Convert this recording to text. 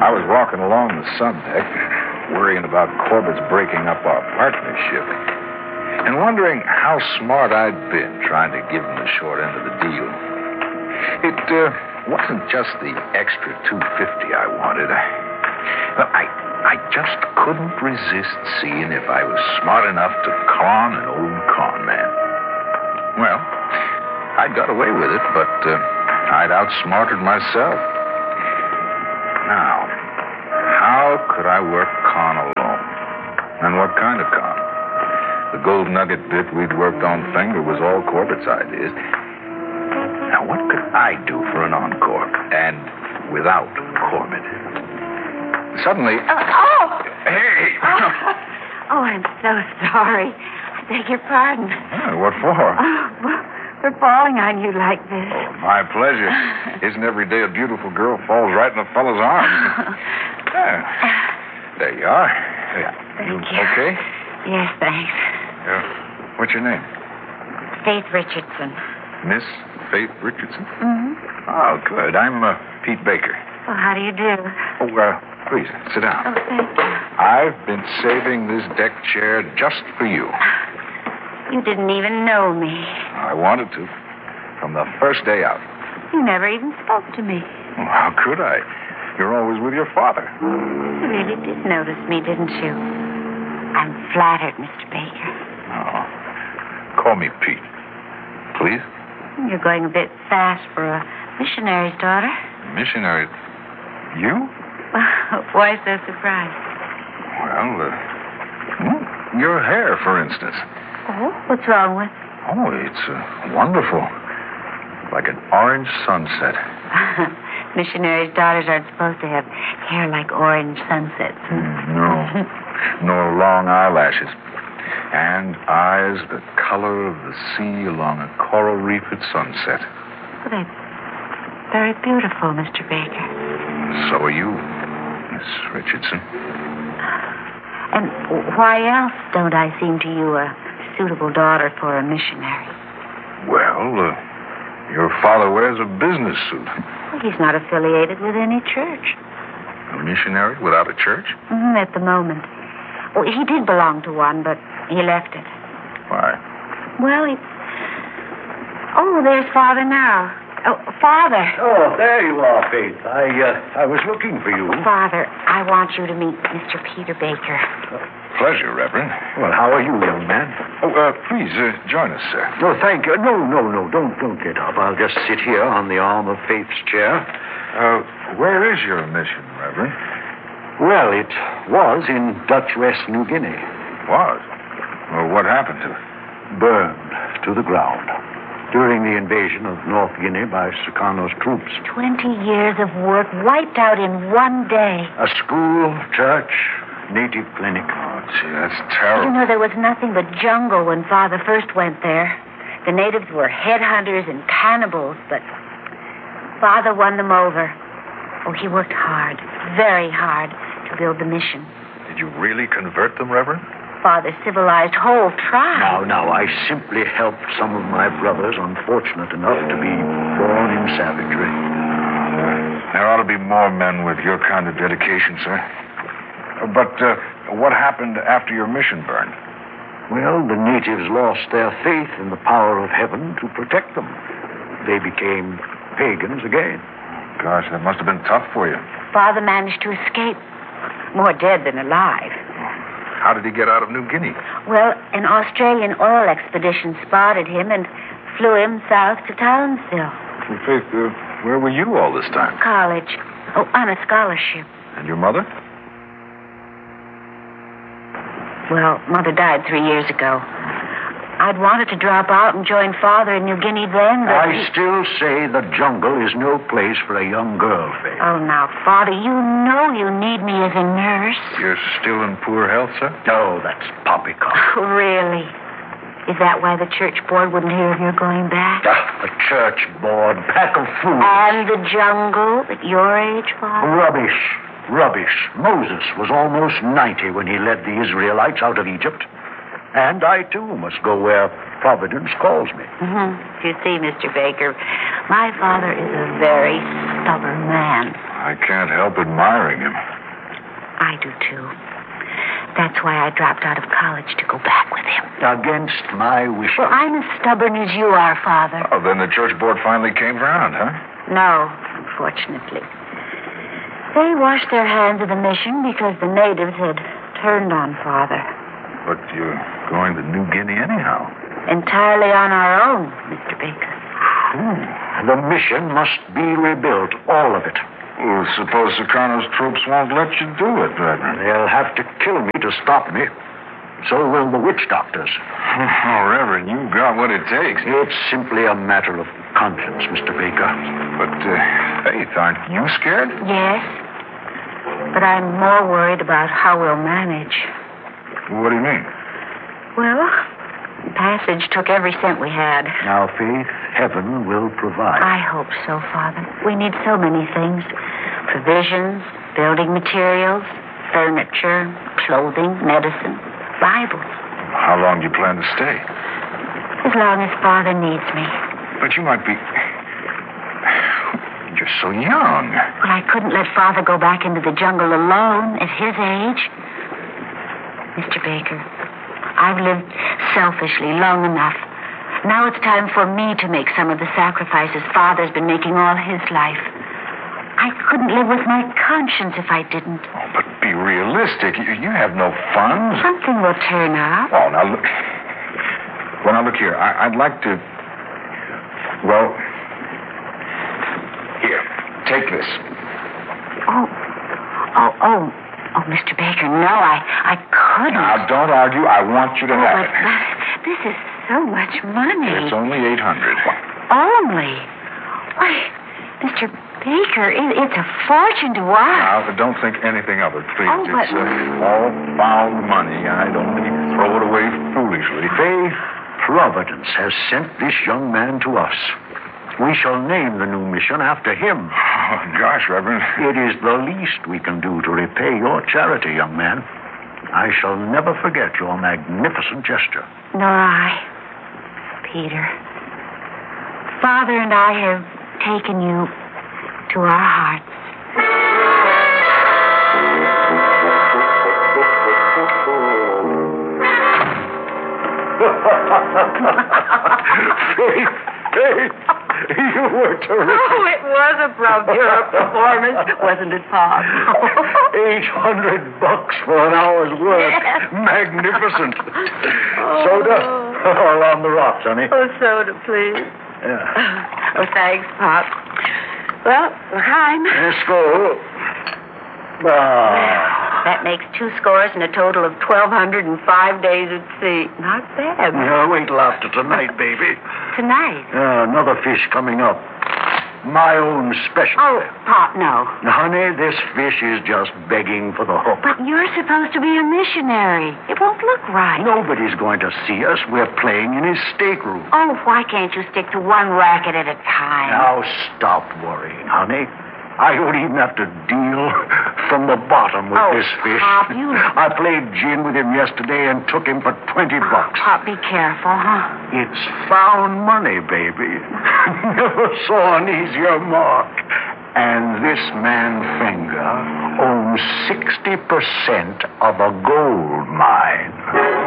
I was walking along the sun deck, worrying about Corbett's breaking up our partnership, and wondering how smart I'd been trying to give him the short end of the deal. It wasn't just the extra $250 I wanted. I just couldn't resist seeing if I was smart enough to con an old con man. Well, I got away with it, but I'd outsmarted myself. Now, how could I work con alone? And what kind of con? The gold nugget bit we'd worked on Finger was all Corbett's ideas. Now, what could I do for an encore? And without Corbett? Suddenly... Hey! Oh, I'm so sorry. I beg your pardon. Oh, what for? For falling on you like this. Oh, my pleasure. Isn't every day a beautiful girl falls right in a fellow's arms? There you are. Thank you. Okay? Yes, thanks. What's your name? Faith Richardson. Miss Faith Richardson? Mm-hmm. Oh, good. I'm Pete Baker. Well, how do you do? Oh, please, sit down. Oh, thank you. I've been saving this deck chair just for you. You didn't even know me. I wanted to. From the first day out. You never even spoke to me. Well, how could I? You're always with your father. You really did notice me, didn't you? I'm flattered, Mr. Baker. Oh. Call me Pete. Please? You're going a bit fast for a missionary's daughter. Missionary? You? Why so surprised? Well, your hair, for instance. Oh, what's wrong with? Oh, it's wonderful. Like an orange sunset. Missionaries' daughters aren't supposed to have hair like orange sunsets. No. Nor long eyelashes. And eyes the color of the sea along a coral reef at sunset. Well, they're very beautiful, Mr. Baker. So are you, Miss Richardson. And why else don't I seem to you a suitable daughter for a missionary? Well, your father wears a business suit. Well, he's not affiliated with any church. A missionary without a church? At the moment. Well, he did belong to one, but he left it. Why? Well, Oh, there's Father now. Oh, Father. Oh, there you are, Faith. I was looking for you. Father, I want you to meet Mr. Peter Baker. Pleasure, Reverend. Well, how are you, young man? Oh, please, join us, sir. No, thank you. No. Don't get up. I'll just sit here on the arm of Faith's chair. Where is your mission, Reverend? Well, it was in Dutch West New Guinea. Was? Well, what happened to it? Burned to the ground during the invasion of North Guinea by Sukarno's troops. 20 years of work wiped out in one day. A school, church, native clinic. Oh, gee, that's terrible. You know, there was nothing but jungle when Father first went there. The natives were headhunters and cannibals, but Father won them over. Oh, he worked hard, very hard, to build the mission. Did you really convert them, Reverend? Father civilized whole tribes. Now, I simply helped some of my brothers unfortunate enough to be born in savagery. There ought to be more men with your kind of dedication, sir. But what happened after your mission burned? Well, the natives lost their faith in the power of heaven to protect them. They became pagans again. Gosh, that must have been tough for you. Father managed to escape. More dead than alive. How did he get out of New Guinea? Well, an Australian oil expedition spotted him and flew him south to Townsville. Well, Faith, where were you all this time? College. Oh, on a scholarship. And your mother? Well, Mother died 3 years ago. I'd wanted to drop out and join Father in New Guinea then, but... I still say the jungle is no place for a young girl, Faith. Oh, now, Father, you know you need me as a nurse. You're still in poor health, sir? No, that's poppycock. Oh, really? Is that why the church board wouldn't hear of your going back? The church board, pack of fools. And the jungle at your age, Father? Rubbish. Moses was almost 90 when he led the Israelites out of Egypt. And I, too, must go where Providence calls me. You see, Mr. Baker, my father is a very stubborn man. I I can't help admiring him. I do, too. That's why I dropped out of college to go back with him. Against my wishes. Well, I'm as stubborn as you are, Father. Oh, then the church board finally came round, huh? No, unfortunately. They washed their hands of the mission because the natives had turned on Father. But you're going to New Guinea anyhow. Entirely on our own, Mr. Baker. The mission must be rebuilt, all of it. Well, suppose Sukarno's troops won't let you do it, Reverend. They'll have to kill me to stop me. So will the witch doctors. Oh, Reverend, you've got what it takes. It's simply a matter of conscience, Mr. Baker. But, Faith, aren't you scared? Yes. But I'm more worried about how we'll manage. What do you mean? Well, the passage took every cent we had. Now, Faith, heaven will provide. I hope so, Father. We need so many things. Provisions, building materials, furniture, clothing, medicine, Bibles. How long do you plan to stay? As long as Father needs me. But you might be... You're so young. Well, I couldn't let Father go back into the jungle alone at his age. Mr. Baker, I've lived selfishly long enough. Now it's time for me to make some of the sacrifices Father's been making all his life. I couldn't live with my conscience if I didn't. Oh, but be realistic. You have no funds. Something will turn up. Oh, now look. Well, now look here. I'd like to... Well... Here, take this. Oh, Mr. Baker, no, I couldn't. Now, don't argue. I want you to have but this is so much money. It's only $800. Only? Why, Mr. Baker, it's a fortune to us. Now, don't think anything of it, please. Oh, but... It's all found money. I don't mean to throw it away foolishly. Faith, Providence has sent this young man to us. We shall name the new mission after him. Oh, gosh, Reverend. It is the least we can do to repay your charity, young man. I shall never forget your magnificent gesture. Nor I, Peter. Father and I have taken you to our hearts. Faith, you were terrific. Oh, it was a bravura performance, wasn't it, Pop? $800 for an hour's work. Yes. Magnificent. Soda? All on the rocks, honey. Oh, soda, please. Yeah. Oh, thanks, Pop. Well, L'chaim. Let's go. That makes 2 scores and a total of 1,205 days at sea. Not bad. Yeah, wait till after tonight, baby. Tonight? Another fish coming up. My own special. Oh, Pop, no. Honey, this fish is just begging for the hook. But you're supposed to be a missionary. It won't look right. Nobody's going to see us. We're playing in his stateroom. Oh, why can't you stick to one racket at a time? Now stop worrying, honey. I don't even have to deal from the bottom with this fish. Pop, you... I played gin with him yesterday and took him for $20. Pop, be careful, huh? It's found money, baby. Never saw an easier mark. And this man Fenger owns 60% of a gold mine.